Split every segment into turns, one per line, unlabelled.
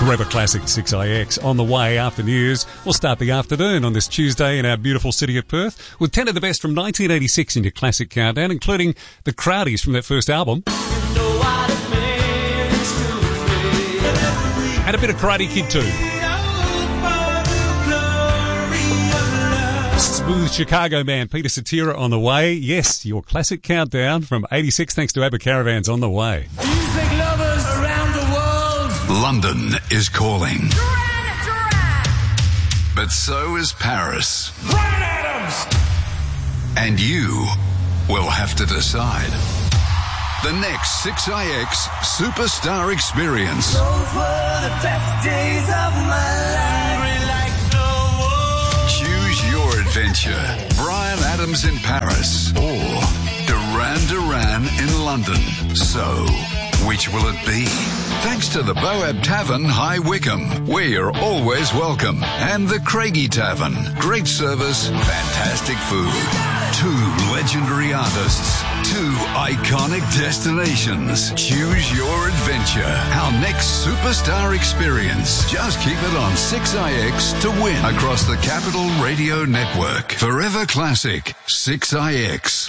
Forever Classic 6IX on the way after news. We'll start the afternoon on this Tuesday in our beautiful city of Perth with 10 of the best from 1986 in your classic countdown, including the Crowdies from their first album. And a bit of Karate Kid too. Smooth Chicago man Peter Cetera on the way. Yes, your classic countdown from 86 thanks to ABBA Caravans on the way.
Music lovers around the world.
London is calling.
Duran.
But so is Paris.
Bryan Adams.
And you will have to decide. The next 6IX Superstar Experience.
Those were the best days of my life.
Choose your adventure. Bryan Adams in Paris or Duran in London. So, which will it be? Thanks to the Boab Tavern, High Wycombe, where you're always welcome. And the Craigie Tavern. Great service, fantastic food. 2 legendary artists. 2 iconic destinations. Choose your adventure. Our next superstar experience. Just keep it on 6IX to win across the Capital Radio Network. Forever Classic 6IX.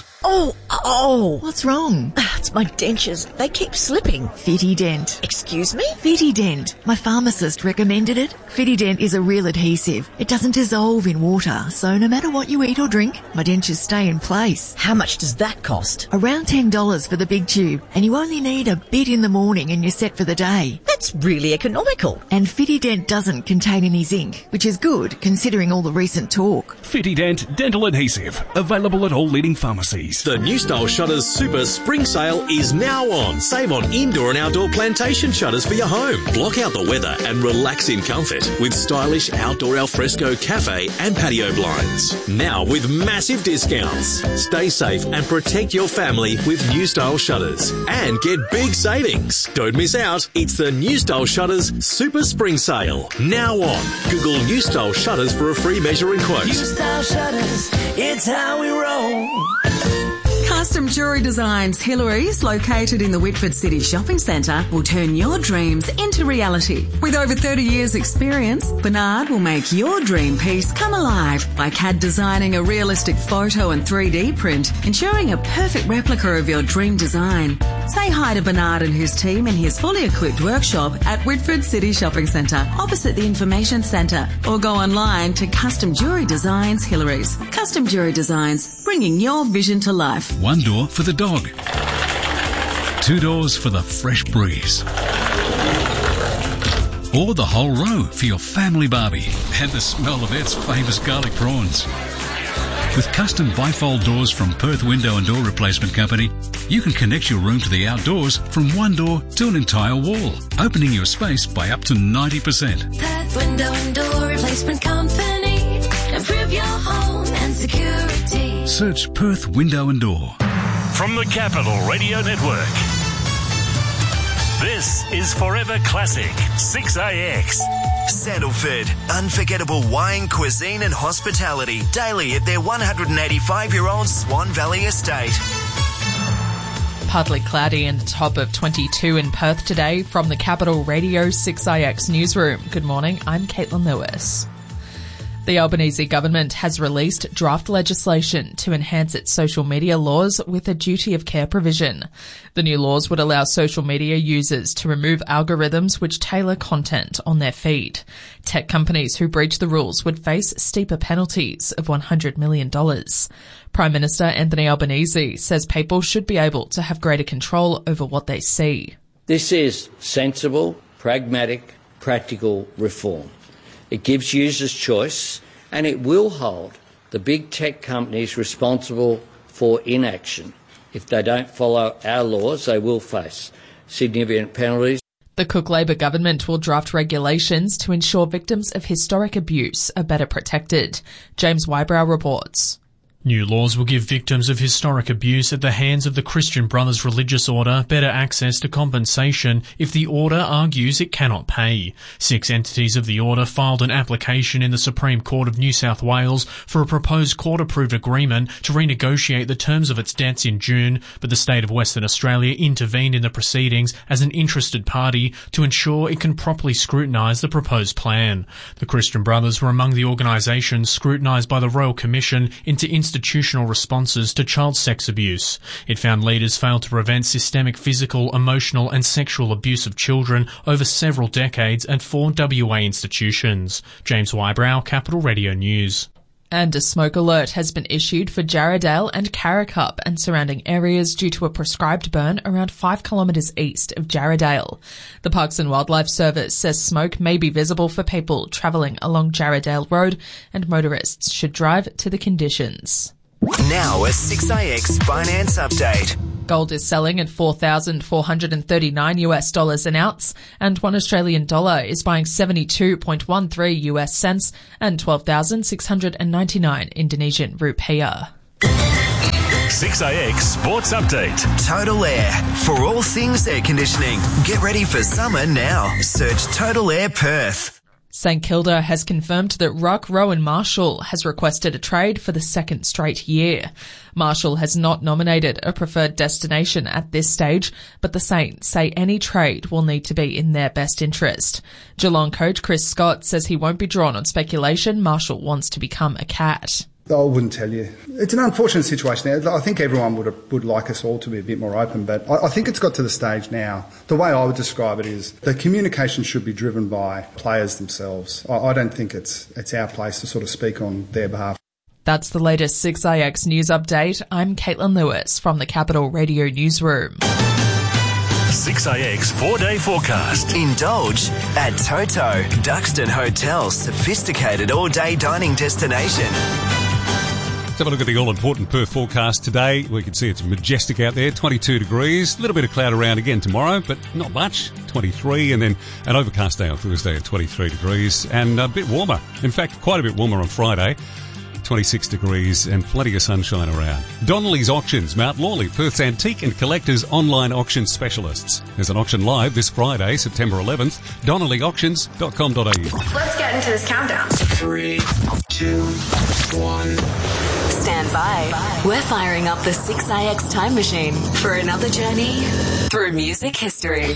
Oh, what's wrong? It's my dentures. They keep slipping.
Fitident.
Excuse me?
Fitident. My pharmacist recommended it. Fitident is a real adhesive. It doesn't dissolve in water, so no matter what you eat or drink, my dentures stay in place.
How much does that cost?
Around $10 for the big tube, and you only need a bit in the morning and you're set for the day.
That's really economical.
And Fitident doesn't contain any zinc, which is good considering all the recent talk.
Fitident Dental Adhesive. Available at all leading pharmacies.
The New Style Shutters Super Spring Sale is now on. Save on indoor and outdoor plantation shutters for your home. Block out the weather and relax in comfort with stylish outdoor alfresco cafe and patio blinds. Now with massive discounts. Stay safe and protect your family with New Style Shutters. And get big savings. Don't miss out. It's the New Style Shutters Super Spring Sale. Now on. Google New Style Shutters for a free measuring quote.
New Style Shutters, it's how we roll.
Custom Jewellery Designs Hillary's, located in the Whitford City Shopping Centre, will turn your dreams into reality. With over 30 years' experience, Bernard will make your dream piece come alive by CAD designing a realistic photo and 3D print, ensuring a perfect replica of your dream design. Say hi to Bernard and his team in his fully equipped workshop at Whitford City Shopping Centre, opposite the Information Centre, or go online to Custom Jewellery Designs Hillary's. Custom Jewellery Designs, bringing your vision to life.
1 door for the dog. 2 doors for the fresh breeze. Or the whole row for your family barbie and the smell of Ed's famous garlic prawns. With custom bifold doors from Perth Window and Door Replacement Company, you can connect your room to the outdoors from 1 door to an entire wall, opening your space by up to 90%.
Perth Window and Door Replacement Company. Improve your home and security.
Search Perth Window and Door.
From the Capital Radio Network, this is Forever Classic 6IX.
Sandalford, unforgettable wine, cuisine and hospitality daily at their 185-year-old Swan Valley estate.
Partly cloudy and a top of 22 in Perth today. From the Capital Radio 6IX newsroom. Good morning, I'm Caitlin Lewis. The Albanese government has released draft legislation to enhance its social media laws with a duty of care provision. The new laws would allow social media users to remove algorithms which tailor content on their feed. Tech companies who breach the rules would face steeper penalties of $100 million. Prime Minister Anthony Albanese says people should be able to have greater control over what they see.
This is sensible, pragmatic, practical reform. It gives users choice, and it will hold the big tech companies responsible for inaction. If they don't follow our laws, they will face significant penalties.
The Cook Labor government will draft regulations to ensure victims of historic abuse are better protected. James Wybrow reports.
New laws will give victims of historic abuse at the hands of the Christian Brothers religious order better access to compensation if the order argues it cannot pay. 6 entities of the order filed an application in the Supreme Court of New South Wales for a proposed court-approved agreement to renegotiate the terms of its debts in June, but the state of Western Australia intervened in the proceedings as an interested party to ensure it can properly scrutinise the proposed plan. The Christian Brothers were among the organisations scrutinised by the Royal Commission into institutional responses to child sex abuse. It found leaders failed to prevent systemic physical, emotional and sexual abuse of children over several decades at 4 WA institutions. James Wybrow, Capital Radio News.
And a smoke alert has been issued for Jarrahdale and Carricup and surrounding areas due to a prescribed burn around 5 kilometres east of Jarrahdale. The Parks and Wildlife Service says smoke may be visible for people travelling along Jarrahdale Road and motorists should drive to the conditions.
Now a 6AX finance update.
Gold is selling at $4,439 an ounce, and 1 Australian dollar is buying 72.13 US cents and 12,699 Indonesian rupiah.
6AX Sports Update.
Total Air. For all things air conditioning. Get ready for summer now. Search Total Air Perth.
St Kilda has confirmed that ruck Rowan Marshall has requested a trade for the second straight year. Marshall has not nominated a preferred destination at this stage, but the Saints say any trade will need to be in their best interest. Geelong coach Chris Scott says he won't be drawn on speculation Marshall wants to become a Cat.
I wouldn't tell you. It's an unfortunate situation now. I think everyone would like us all to be a bit more open, but I think it's got to the stage now. The way I would describe it is the communication should be driven by players themselves. I don't think it's our place to sort of speak on their behalf.
That's the latest 6AX News Update. I'm Caitlin Lewis from the Capital Radio Newsroom.
6AX 4-day forecast.
Indulge at Toto, Duxton Hotel, sophisticated all-day dining destination.
Let's have a look at the all-important Perth forecast today. We can see it's majestic out there, 22 degrees. A little bit of cloud around again tomorrow, but not much, 23. And then an overcast day on Thursday at 23 degrees and a bit warmer. In fact, quite a bit warmer on Friday, 26 degrees and plenty of sunshine around. Donnelly's Auctions, Mount Lawley, Perth's antique and collectors online auction specialists. There's an auction live this Friday, September 11th. DonnellyAuctions.com.au.
Let's get into this countdown.
3, 2, 1...
Stand by. We're firing up the 6AX time machine for another journey through music history.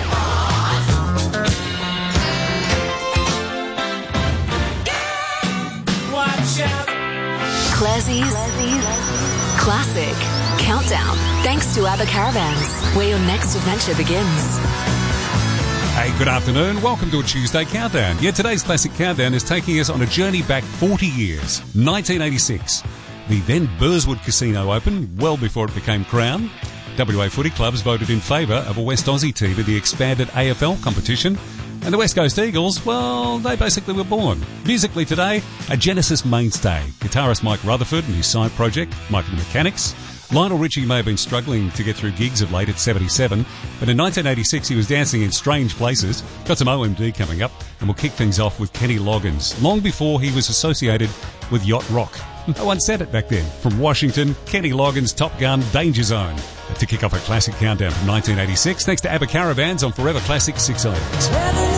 Watch out.
Classie's Classic Countdown. Thanks to ABBA Caravans, where your next adventure begins.
Hey, good afternoon. Welcome to a Tuesday Countdown. Yeah, today's Classic Countdown is taking us on a journey back 40 years. 1986. The then Burswood Casino opened, well before it became Crown. WA footy clubs voted in favour of a West Aussie team in the expanded AFL competition. And the West Coast Eagles, well, they basically were born. Musically today, a Genesis mainstay. Guitarist Mike Rutherford and his side project, Mike and the Mechanics. Lionel Richie may have been struggling to get through gigs of late at 77, but in 1986 he was dancing in strange places. Got some OMD coming up, and we'll kick things off with Kenny Loggins, long before he was associated with yacht rock. I once said it back then. From Washington, Kenny Loggins, Top Gun, Danger Zone. To kick off a classic countdown from 1986, thanks to ABBA Caravans on Forever Classic 6AX.